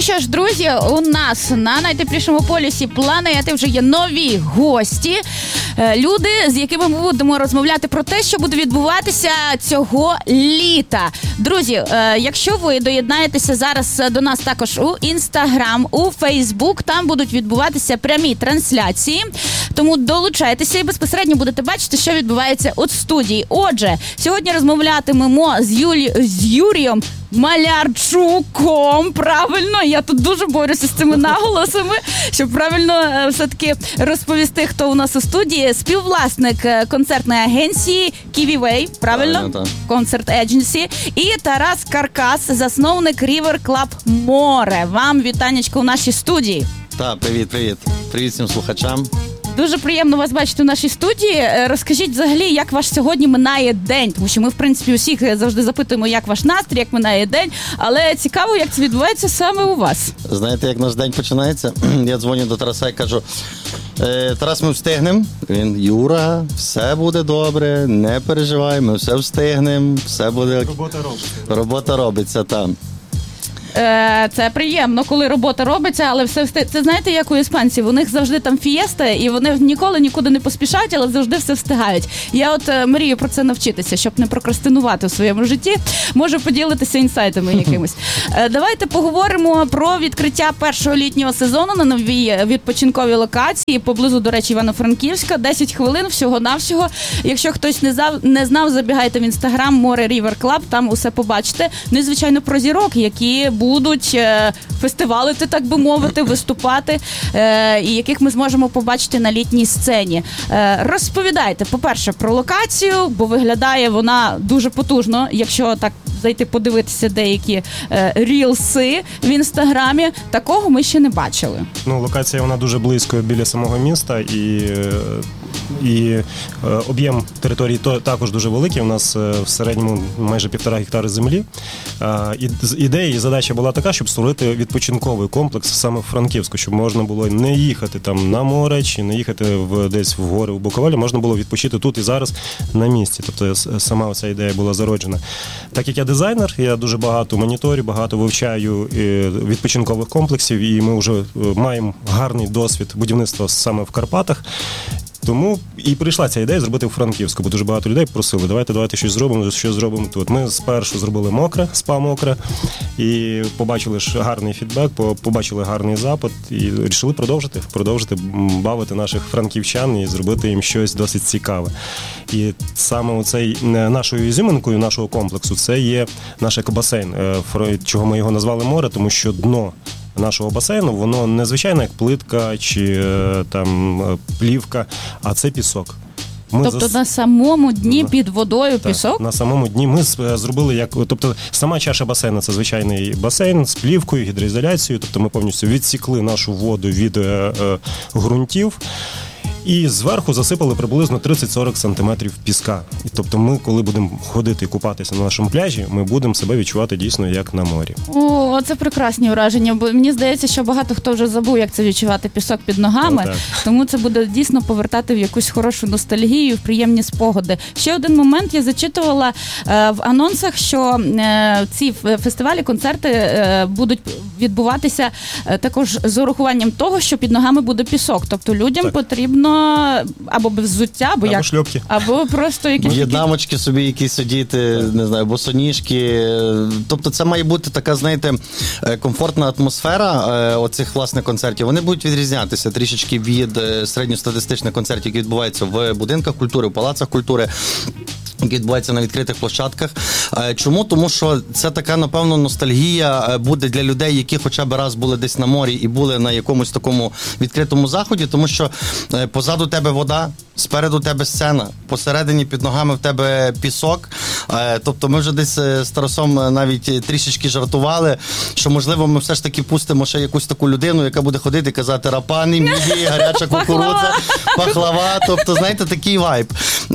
що ж, друзі, у нас на найтеплішому полюсі планети вже є нові гості. Люди, з якими ми будемо розмовляти про те, що буде відбуватися цього літа. Друзі, якщо ви доєднаєтеся зараз до нас також у Інстаграм, у Фейсбук, там будуть відбуватися прямі трансляції. Тому долучайтеся і безпосередньо будете бачити, що відбувається у студії. Отже, сьогодні розмовлятимемо з Юрієм Малярчуком. Правильно, я тут дуже борюся з цими наголосами, щоб правильно все-таки розповісти, хто у нас у студії. Співвласник концертної агенції Kiwi правильно? Концерт Agency. І Тарас Каркас, засновник River Club Море. Вам вітанечко у нашій студії. Так, привіт. Привіт всім слухачам. Дуже приємно вас бачити у нашій студії. Розкажіть взагалі, як ваш сьогодні минає день? Тому що ми, в принципі, усіх завжди запитуємо, як ваш настрій, як минає день. Але цікаво, як це відбувається саме у вас. Знаєте, як наш день починається? Я дзвоню до Тараса і кажу: Тарас, ми встигнемо. Він: Юра, все буде добре, не переживай, ми все встигнемо, все буде... Робота робиться, там. Це приємно, коли робота робиться, але все це, знаєте, як у іспанців, у них завжди там фієста, і вони ніколи нікуди не поспішають, але завжди все встигають. Я от мрію про це навчитися, щоб не прокрастинувати у своєму житті. Можу поділитися інсайтами якимось. Давайте поговоримо про відкриття першого літнього сезону на новій відпочинковій локації поблизу, до речі, Івано-Франківська. 10 хвилин всього-навсього. Якщо хтось не знав, забігайте в Інстаграм Море River Club, там усе побачите. Ну і, звичайно, про зірок, які будуть фестивалити, так би мовити, виступати, і яких ми зможемо побачити на літній сцені. Розповідайте, по-перше, про локацію, бо виглядає вона дуже потужно, якщо так зайти подивитися деякі рілси в Інстаграмі. Такого ми ще не бачили. Ну, локація, вона дуже близько біля самого міста, і об'єм території також дуже великий. У нас в середньому майже 1,5 гектари землі. Ідея і задача була така, щоб створити відпочинковий комплекс саме в Франківську, щоб можна було не їхати там на море, чи не їхати десь в гори, в Буковелі, можна було відпочити тут і зараз на місці. Тобто сама ця ідея була зароджена. Так як я дизайнер, я дуже багато моніторю, багато вивчаю відпочинкових комплексів, і ми вже маємо гарний досвід будівництва саме в Карпатах. Тому і прийшла ця ідея зробити в Франківську, бо дуже багато людей просили, давайте щось зробимо тут. Ми спершу зробили мокре, спа мокре, і побачили ж гарний фідбек, побачили гарний запит, і вирішили продовжити бавити наших франківчан і зробити їм щось досить цікаве. І саме нашою ізюминкою нашого комплексу це є наш екобасейн, чого ми його назвали море, тому що дно нашого басейну, воно не звичайно як плитка чи там плівка, а це пісок. Тобто на самому дні під водою пісок? Так, на самому дні ми зробили тобто сама чаша басейну – це звичайний басейн з плівкою, гідроізоляцією, тобто ми повністю відсікли нашу воду від ґрунтів. І зверху засипали приблизно 30-40 сантиметрів піска. І тобто ми, коли будемо ходити і купатися на нашому пляжі, ми будемо себе відчувати дійсно як на морі. О, це прекрасні враження, бо мені здається, що багато хто вже забув, як це відчувати пісок під ногами, тому це буде дійсно повертати в якусь хорошу ностальгію, в приємні спогади. Ще один момент, я зачитувала в анонсах, що ці фестивалі, концерти будуть відбуватися також з урахуванням того, що під ногами буде пісок. Тобто людям потрібно або без взуття, або шльопки, або просто якісь дамочки собі якісь одіти, не знаю, босоніжки. Тобто це має бути така, знаєте, комфортна атмосфера оцих, власне, концертів. Вони будуть відрізнятися трішечки від середньостатистичних концертів, які відбуваються в будинках культури, в палацах культури, які відбуваються на відкритих площадках. Чому? Тому що це така, напевно, ностальгія буде для людей, які хоча б раз були десь на морі і були на якомусь такому відкритому заході, тому що позаду тебе вода, спереду тебе сцена, посередині під ногами в тебе пісок. Тобто ми вже десь з Тарасом навіть трішечки жартували, що, можливо, ми все ж таки пустимо ще якусь таку людину, яка буде ходити і казати рапані, міді, гаряча кукурудза, пахлава. Тобто, знаєте, такий вайб.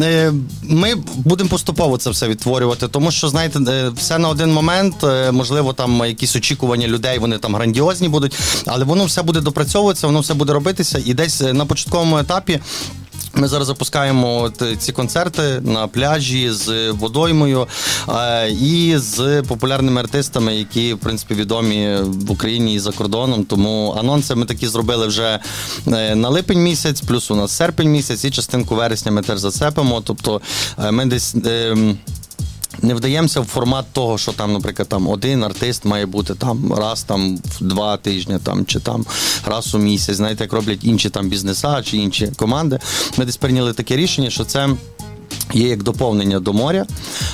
Ми будемо поступово це все відтворювати, тому що, знаєте, все на один момент, можливо, там якісь очікування людей, вони там грандіозні будуть, але воно все буде допрацьовуватися, воно все буде робитися, і десь на початковому етапі Ми зараз запускаємо ці концерти на пляжі з водоймою і з популярними артистами, які, в принципі, відомі в Україні і за кордоном. Тому анонси ми такі зробили вже на липень місяць, плюс у нас серпень місяць і частинку вересня ми теж зацепимо. Тобто ми десь... Не вдаємося в формат того, що там, наприклад, там один артист має бути там раз там в 2 тижні там, чи там раз у місяць. Знаєте, як роблять інші там бізнеса чи інші команди. Ми десь прийняли таке рішення, що це є як доповнення до моря,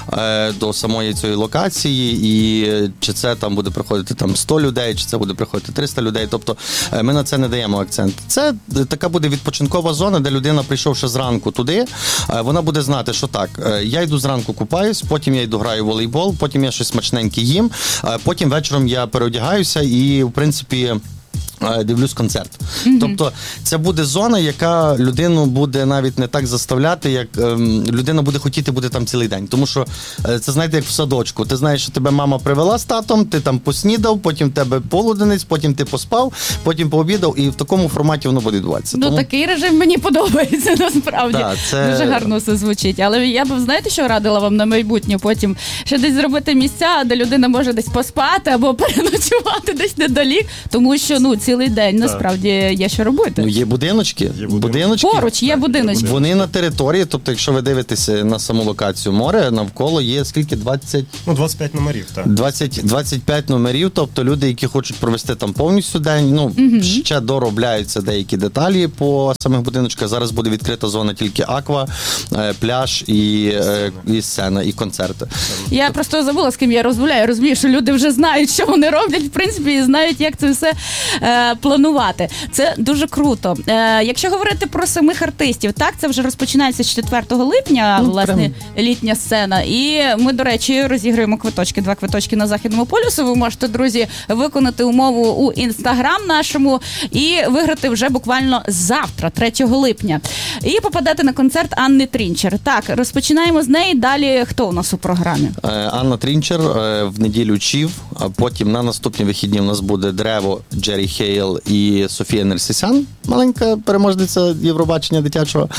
до самої цієї локації, і чи це там буде приходити там 100 людей, чи це буде приходити 300 людей. Тобто ми на це не даємо акцент. Це така буде відпочинкова зона, де людина, прийшовши зранку туди, вона буде знати, що так, я йду зранку купаюсь, потім я йду граю в волейбол, потім я щось смачненьке їм, потім вечором я переодягаюся і, в принципі, дивлюсь концерт. Mm-hmm. Тобто це буде зона, яка людину буде навіть не так заставляти, як людина буде хотіти бути там цілий день. Тому що це, знаєте, як в садочку. Ти знаєш, що тебе мама привела з татом, ти там поснідав, потім в тебе полуденець, потім ти поспав, потім пообідав, і в такому форматі воно буде відбуватися. Ну, такий режим мені подобається, насправді. Да, це... Дуже гарно все звучить. Але я б, знаєте, що радила вам на майбутнє потім? Ще десь зробити місця, де людина може десь поспати або переночувати десь недалік, тому що, цілий день, насправді, є що робити. Є будиночки. Поруч є будиночки. Вони на території, тобто, якщо ви дивитеся на саму локацію моря, навколо є скільки? 25 номерів, так. 25 номерів, тобто люди, які хочуть провести там повністю день, ще доробляються деякі деталі по самих будиночках. Зараз буде відкрита зона тільки аква, пляж і сцена, і концерти. Я просто забула, з ким я розмовляю. Я розумію, що люди вже знають, що вони роблять, в принципі, і знають, як це все планувати. Це дуже круто. Якщо говорити про самих артистів, так, це вже розпочинається з 4 липня, власне, літня сцена. І ми, до речі, розіграємо квиточки, 2 квиточки на Західному полюсу. Ви можете, друзі, виконати умову у Інстаграм нашому і виграти вже буквально завтра, 3 липня. І попадати на концерт Анни Трінчер. Так, розпочинаємо з неї. Далі хто у нас у програмі? Анна Трінчер, в неділю Чів, а потім на наступні вихідні у нас буде Древо, Джері Хейл і Софія Нерсісян, маленька переможниця Євробачення дитячого.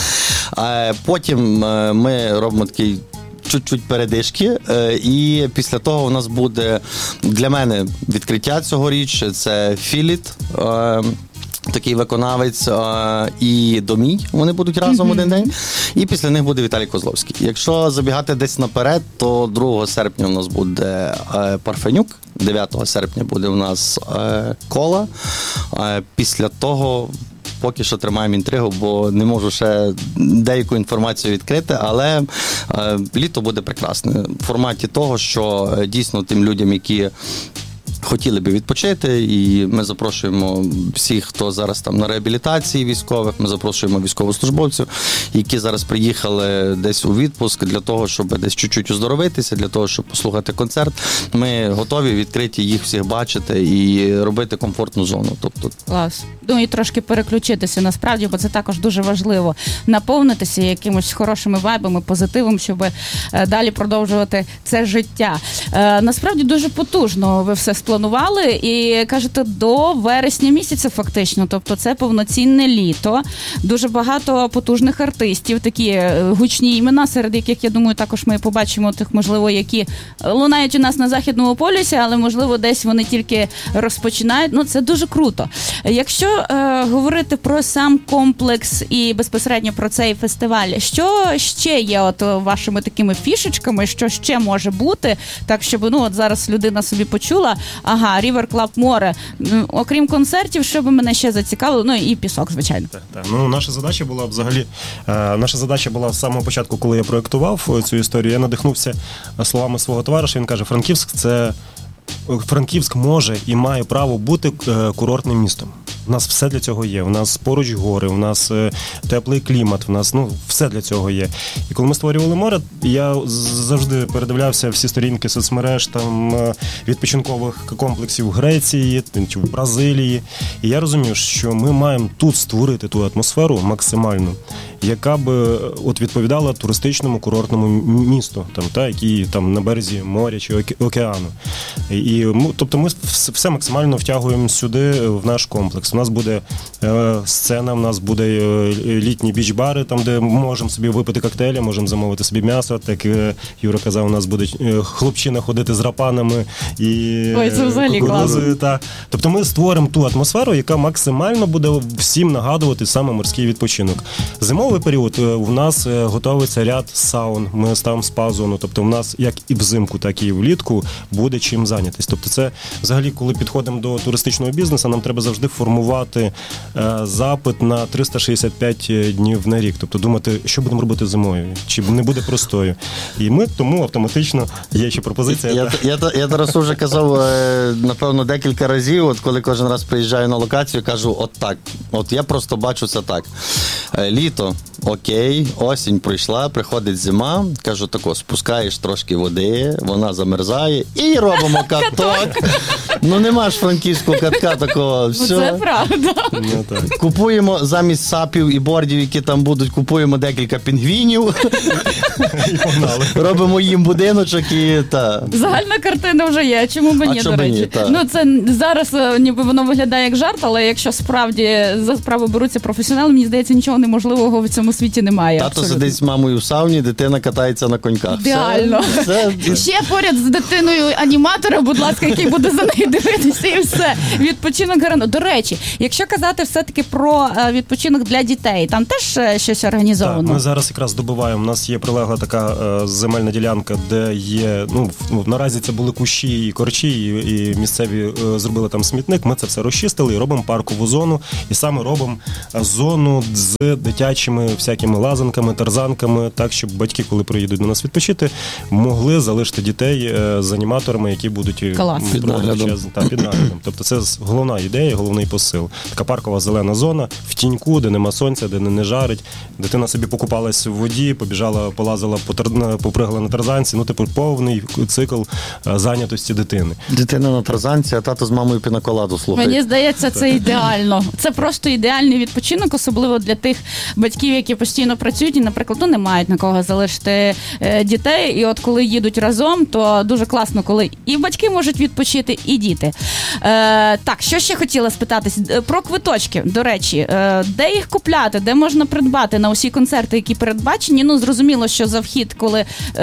Потім ми робимо такий чуть-чуть передишки, і після того у нас буде для мене відкриття цьогоріч, це Філіт, такий виконавець, і Домій, вони будуть разом один день, і після них буде Віталій Козловський. Якщо забігати десь наперед, то 2 серпня у нас буде Парфенюк, 9 серпня буде у нас Кола, після того поки що тримаємо інтригу, бо не можу ще деяку інформацію відкрити, але літо буде прекрасне в форматі того, що дійсно тим людям, які хотіли би відпочити, і ми запрошуємо всіх, хто зараз там на реабілітації військових, ми запрошуємо військовослужбовців, які зараз приїхали десь у відпуск для того, щоб десь чуть-чуть оздоровитися, для того, щоб послухати концерт. Ми готові, відкриті їх всіх бачити і робити комфортну зону. Тобто... Клас. Ну і трошки переключитися насправді, бо це також дуже важливо. Наповнитися якимось хорошими вайбами, позитивом, щоб далі продовжувати це життя. Насправді дуже потужно ви все спланували і, кажете, до вересня місяця фактично, тобто це повноцінне літо, дуже багато потужних артистів, такі гучні імена, серед яких, я думаю, також ми побачимо тих, можливо, які лунають у нас на Західному полюсі, але, можливо, десь вони тільки розпочинають. Ну, це дуже круто. Якщо говорити про сам комплекс і безпосередньо про цей фестиваль, що ще є от вашими такими фішечками, що ще може бути, так, щоб, от зараз людина собі почула, ага, River Club море. Окрім концертів, що би мене ще зацікавило? І пісок, звичайно. Так. Наша задача була взагалі, з самого початку, коли я проєктував цю історію, я надихнувся словами свого товариша. Він каже, Франківськ може і має право бути курортним містом. У нас все для цього є. У нас поруч гори, у нас теплий клімат, у нас все для цього є. І коли ми створювали море, я завжди передивлявся всі сторінки соцмереж, там відпочинкових комплексів в Греції, в Бразилії. І я розумів, що ми маємо тут створити ту атмосферу максимальну. яка би от відповідала туристичному курортному місту, який там на березі моря чи океану. І тобто ми все максимально втягуємо сюди в наш комплекс. У нас буде сцена, у нас буде літні біч-бари, там де можемо собі випити коктейлі, можемо замовити собі м'ясо. Так Юра казав, у нас буде хлопчина ходити з рапанами і кукурудзою. Тобто ми створимо ту атмосферу, яка максимально буде всім нагадувати саме морський відпочинок. Зимовий період у нас готується ряд саун, ми ставимо спа-зону, тобто у нас як і взимку, так і влітку буде чим зайнятись. Тобто це взагалі, коли підходимо до туристичного бізнесу, нам треба завжди формувати запит на 365 днів на рік. Тобто думати, що будемо робити зимою, чи не буде простою. І ми тому автоматично, є ще пропозиція. Я Тарасу вже казав, напевно, декілька разів, от коли кожен раз приїжджаю на локацію, кажу, от так, от я просто бачу це так. Літо, окей, осінь пройшла, приходить зима, кажу тако, спускаєш трошки води, вона замерзає і робимо каток. Ну нема ж франківського катка такого. Все. Це правда. Купуємо замість сапів і бордів, які там будуть, купуємо декілька пінгвінів, робимо їм будиночок і Загальна картина вже є, чому б ні, до речі. Ну це зараз ніби воно виглядає як жарт, але якщо справді за справу беруться професіонали, мені здається, нічого неможливого в цьому світі немає. Тато сидить з мамою в сауні, дитина катається на коньках. Ідеально. Ще поряд з дитиною аніматора, будь ласка, який буде за нею дивитися і все. Відпочинок гарно. До речі, якщо казати все-таки про відпочинок для дітей, там теж щось організовано? Так, ми зараз якраз добуваємо. У нас є прилегла така земельна ділянка, де є, наразі це були кущі і корчі, і місцеві зробили там смітник. Ми це все розчистили і робимо паркову зону. І саме робимо зону з дитячими всякими лазанками, тарзанками, так, щоб батьки, коли приїдуть до нас відпочити, могли залишити дітей з аніматорами, які будуть під наглядом. Під наглядом. Тобто це головна ідея, головний посил. Така паркова зелена зона, в тіньку, де нема сонця, де не жарить. Дитина собі покупалась в воді, побіжала, полазила, попригала на тарзанці. Повний цикл зайнятості дитини. Дитина на тарзанці, а тато з мамою пінаколаду слухає. Мені здається, це ідеально. Це просто ідеальний відпочинок, особливо для тих батьків, які постійно працюють і, наприклад, не мають на кого залишити дітей. І от коли їдуть разом, то дуже класно, коли і батьки можуть відпочити, і діти. Так, що ще хотіла спитатись? Про квиточки, до речі. Де їх купляти? Де можна придбати на усі концерти, які передбачені? Зрозуміло, що за вхід, коли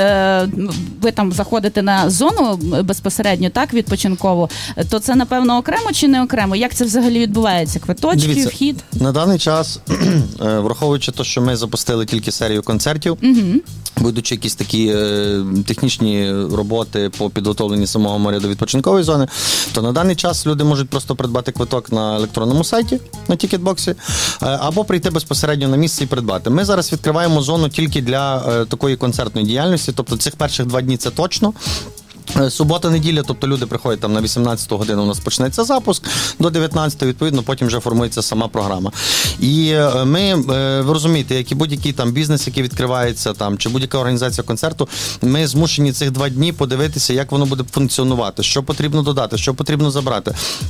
ви там заходите на зону безпосередньо, так, відпочинкову, то це, напевно, окремо чи не окремо? Як це взагалі відбувається? Квиточки, дивіться, вхід? На даний час, враховуючи те, що ми запустили тільки серію концертів, будучи якісь такі технічні роботи по підготовленні самого моря до відпочинкової зони, то на даний час люди можуть просто придбати квиток на електронному сайті, на тікетбоксі, або прийти безпосередньо на місце і придбати. Ми зараз відкриваємо зону тільки для такої концертної діяльності, тобто цих перших 2 дні це точно. Субота-неділя, тобто люди приходять там на 18-ту годину, у нас почнеться запуск, до 19-ї, відповідно, потім вже формується сама програма. І ми, ви розумієте, як і будь-який там бізнес, який відкривається там, чи будь-яка організація концерту, ми змушені цих 2 дні подивитися, як воно буде функціонувати, що потрібно додати, що потрібно забрати.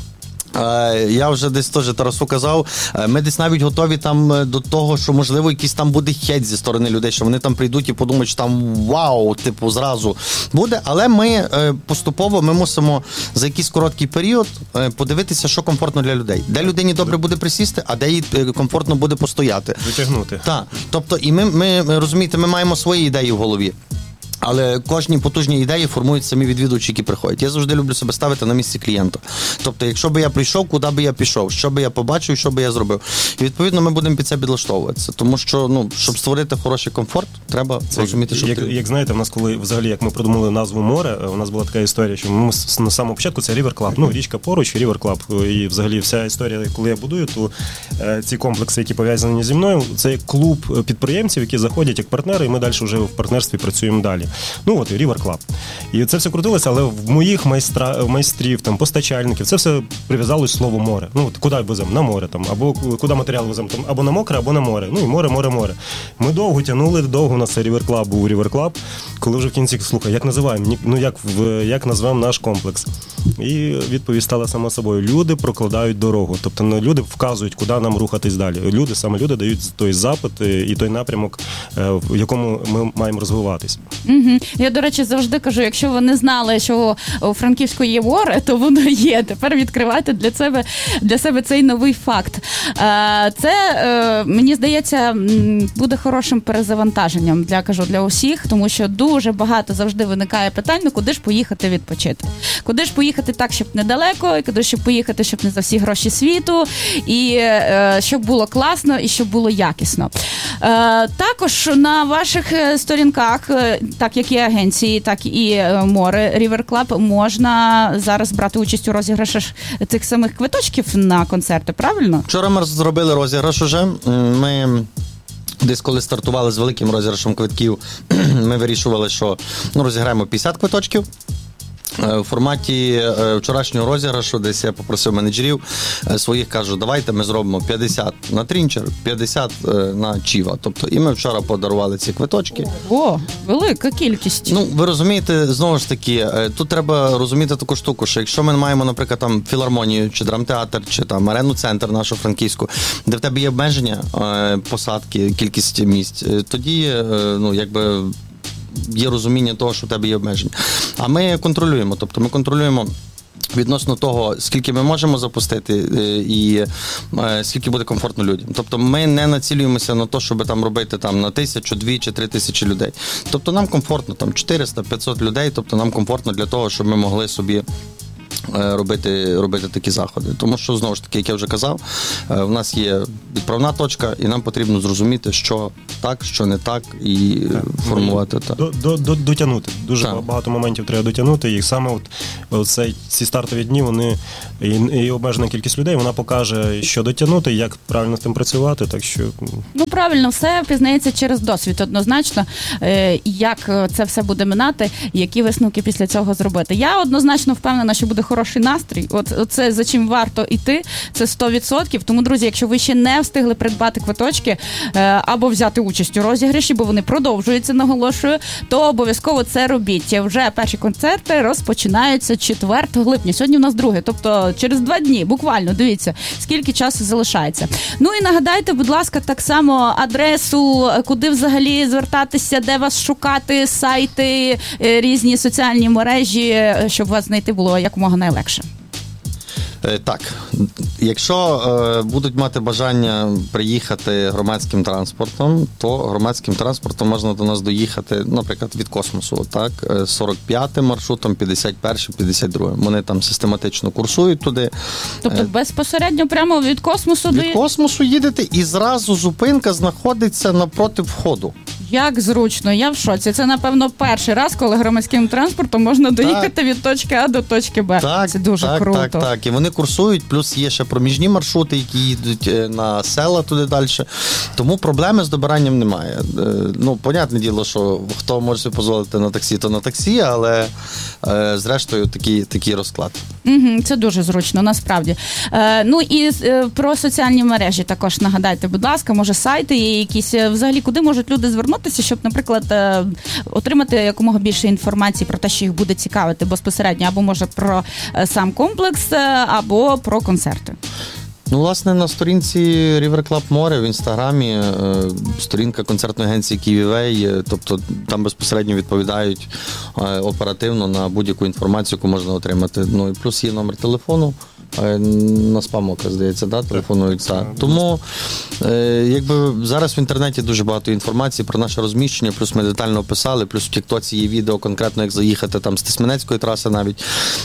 Я вже десь теж Тарасу казав, ми десь навіть готові там до того, що можливо якийсь там буде хейт зі сторони людей, що вони там прийдуть і подумають, що там вау, типу зразу буде, але ми поступово, ми мусимо за якийсь короткий період подивитися, що комфортно для людей. Де людині добре буде присісти, а де їй комфортно буде постояти. Витягнути. Так, тобто і ми розумієте, ми маємо свої ідеї в голові. Але кожні потужні ідеї формують самі відвідувачі, які приходять. Я завжди люблю себе ставити на місці клієнта. Тобто, якщо би я прийшов, куди би я пішов, що би я побачив, що би я зробив. І, відповідно, ми будемо під це підлаштовуватися. Тому що, щоб створити хороший комфорт, треба розуміти, що потрібно. Як знаєте, в нас, коли взагалі, як ми придумали назву море, у нас була така історія, що ми на самому початку це River Club. Річка поруч, River Club. І взагалі вся історія, коли я будую, то ці комплекси, які пов'язані зі мною, це як клуб підприємців, які заходять як партнери, і ми далі вже в партнерстві працюємо далі. River Club. І це все крутилося, але в моїх майстрів, там, постачальників, це все прив'язалось слово море. Ну, от куди веземо? На море там, або куди матеріал веземо? Там, або на мокре, або на море. Ну і море. Ми довго тягнули, у нас River Club був River Club, коли вже в кінці, слухай, як називаємо? Ну, як назвемо наш комплекс? І відповідь стала сама собою. Люди прокладають дорогу. Тобто люди вказують, куди нам рухатись далі. Саме люди дають той запит і той напрямок, в якому ми маємо розвиватись. Угу. Я, до речі, завжди кажу, якщо ви не знали, що у Франківську є море, то воно є. Тепер відкривайте для себе цей новий факт. Це, мені здається, буде хорошим перезавантаженням для усіх, тому що дуже багато завжди виникає питань, ну куди ж поїхати відпочити? Куди ж поїхати так, щоб недалеко, і куди ж поїхати, щоб не за всі гроші світу, і щоб було класно, і щоб було якісно. Також на ваших сторінках, так як і агенції, так і море River Club, можна зараз брати участь у розіграшах цих самих квиточків на концерти, правильно? Вчора ми зробили розіграш уже. Ми десь коли стартували з великим розіграшем квитків, ми вирішували, що розіграємо 50 квиточків. В форматі вчорашнього розіграшу десь я попросив менеджерів своїх, кажу, давайте ми зробимо 50 на Трінчер, 50 на Чіва. Тобто, і ми вчора подарували ці квиточки. О, велика кількість. Ну, ви розумієте, знову ж таки, тут треба розуміти таку штуку, що якщо ми маємо, наприклад, там філармонію, чи драмтеатр, чи там арену-центр нашу франківську, де в тебе є обмеження посадки, кількість місць, тоді, є розуміння того, що в тебе є обмеження. А ми контролюємо, тобто ми контролюємо відносно того, скільки ми можемо запустити і скільки буде комфортно людям. Тобто ми не націлюємося на те, щоб там робити там на 1000, 2 чи 3 тисячі людей. Тобто нам комфортно там 400-500 людей, тобто нам комфортно для того, щоб ми могли собі робити такі заходи. Тому що, знову ж таки, як я вже казав, в нас є відправна точка, і нам потрібно зрозуміти, що так, що не так, і формувати. Дотягнути. Дуже багато моментів треба дотягнути, і саме ці стартові дні, вони і обмежена кількість людей, вона покаже, що дотягнути, як правильно з тим працювати, так що... Ну, правильно, все пізнається через досвід, однозначно, як це все буде минати, які висновки після цього зробити. Я однозначно впевнена, що буде хороший настрій. Це за чим варто йти, це 100%. Тому, друзі, якщо ви ще не встигли придбати квиточки або взяти участь у розіграші, бо вони продовжуються, наголошую, то обов'язково це робіть. Вже перші концерти розпочинаються 4 липня. Сьогодні у нас 2, тобто через 2 дні, буквально, дивіться, скільки часу залишається. Ну і нагадайте, будь ласка, так само адресу, куди взагалі звертатися, де вас шукати, сайти, різні соціальні мережі, щоб вас знайти було якомога найлегше. Так, якщо будуть мати бажання приїхати громадським транспортом, то громадським транспортом можна до нас доїхати, наприклад, від Космосу, так, 45-м маршрутом, 51-м, 52-м. Вони там систематично курсують туди. Тобто безпосередньо прямо від Космосу? Від Космосу їдете і зразу зупинка знаходиться напроти входу. Як зручно, я в шоці. Це, напевно, перший раз, коли громадським транспортом можна доїхати від точки А до точки Б. Це дуже круто. Так. І вони курсують, плюс є ще проміжні маршрути, які їдуть на села туди далі. Тому проблеми з добиранням немає. Ну, понятне діло, що хто може собі дозволити на таксі, то на таксі, але зрештою такий розклад. Це дуже зручно, насправді. Ну і про соціальні мережі також нагадайте, будь ласка, може сайти є якісь, взагалі, куди можуть люди звернутися, щоб, наприклад, отримати якомога більше інформації про те, що їх буде цікавити безпосередньо, або може про сам комплекс, або про концерти. Ну, власне, на сторінці River Club Море в Інстаграмі, сторінка концертної агенції Київвей, тобто там безпосередньо відповідають оперативно на будь-яку інформацію, яку можна отримати. Ну, і плюс є номер телефону, на спамока, здається, да, телефонують. Тому, якби зараз в інтернеті дуже багато інформації про наше розміщення, плюс ми детально описали, плюс в Тіктоці є відео конкретно, як заїхати там з Тисменецької траси навіть.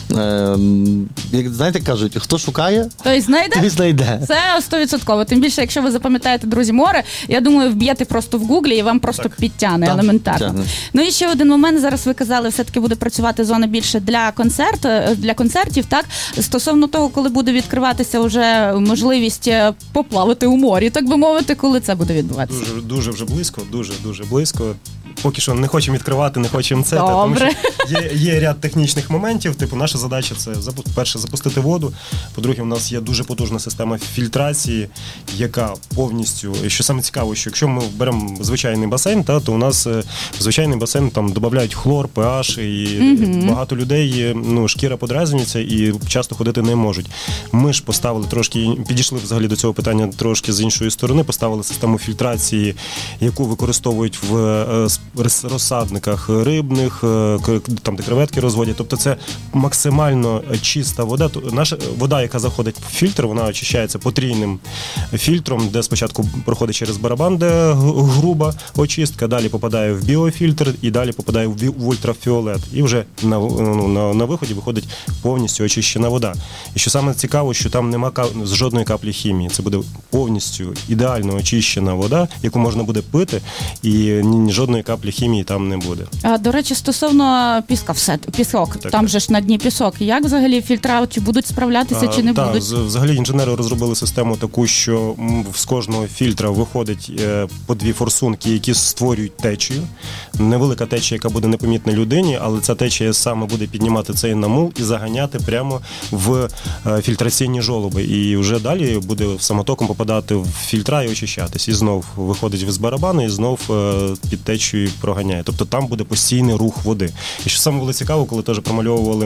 Знаєте, кажуть, хто шукає, той знайде. Це 100%. Тим більше, якщо ви запам'ятаєте, друзі, море, я думаю, вб'єте просто в гуглі і вам просто підтягне елементарно. Підтягне. Ну і ще один момент, зараз ви казали, все-таки буде працювати зона більше для концертів, так? Стосовно того, коли буде відкриватися вже можливість поплавати у морі, так би мовити, коли це буде відбуватися? Дуже вже близько, дуже близько. поки що не хочемо відкривати, не хочемо це. Тому що є ряд технічних моментів. Типу, наша задача це, перше, запустити воду. По-друге, у нас є дуже потужна система фільтрації, яка повністю, що саме цікаво, що якщо ми беремо звичайний басейн, то у нас в звичайний басейн там додають хлор, pH, і багато людей, шкіра подразнюється і часто ходити не можуть. Ми ж поставили трошки, підійшли взагалі до цього питання трошки з іншої сторони, поставили систему фільтрації, яку використовують в розсадниках рибних, там, де креветки розводять. Тобто це максимально чиста вода. Наша вода, яка заходить в фільтр, вона очищається потрійним фільтром, де спочатку проходить через барабан, де груба очистка, далі попадає в біофільтр і далі попадає в ультрафіолет. І вже на виході виходить повністю очищена вода. І що саме цікаво, що там нема жодної каплі хімії. Це буде повністю ідеально очищена вода, яку можна буде пити, і жодної каплі хімії там не буде. А, до речі, стосовно пісок, так, там же ж на дні пісок. Як взагалі фільтра, чи будуть справлятися, чи не будуть? Взагалі інженери розробили систему таку, що з кожного фільтра виходить по 2 форсунки, які створюють течію. Невелика течія, яка буде непомітна людині, але ця течія саме буде піднімати цей намул і заганяти прямо в фільтраційні жолоби. І вже далі буде самотоком попадати в фільтра і очищатись. І знов виходить з барабану, і знов під течією проганяє. Тобто там буде постійний рух води. І що саме було цікаво, коли теж промальовували,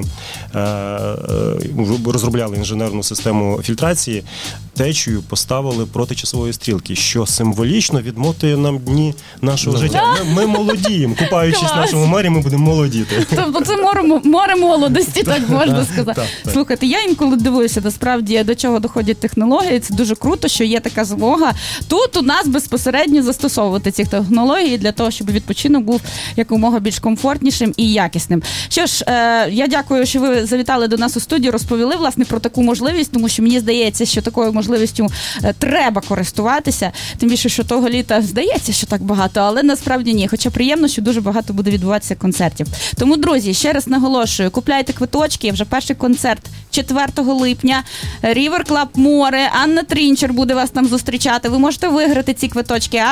розробляли інженерну систему фільтрації, течію поставили проти часової стрілки, що символічно відмотує нам дні нашого життя. Ми молодіємо. Купаючись в нашому морі, ми будемо молодіти. Тобто це море молодості, так можна сказати. Слухайте, я інколи дивуюся, насправді, до чого доходять технології. Це дуже круто, що є така змога тут у нас безпосередньо застосовувати ці технології для того, щоб відпочинок був якомога більш комфортнішим і якісним. Що ж, я дякую, що ви завітали до нас у студію, розповіли, власне, про таку можливість, тому що мені здається, що такою можливістю треба користуватися. Тим більше, що того літа здається, що так багато, але насправді ні. Хоча приємно, що дуже багато буде відбуватися концертів. Тому, друзі, ще раз наголошую, купляйте квиточки, вже перший концерт 4 липня. River Club Море, Анна Трінчер буде вас там зустрічати. Ви можете виграти ці квиточки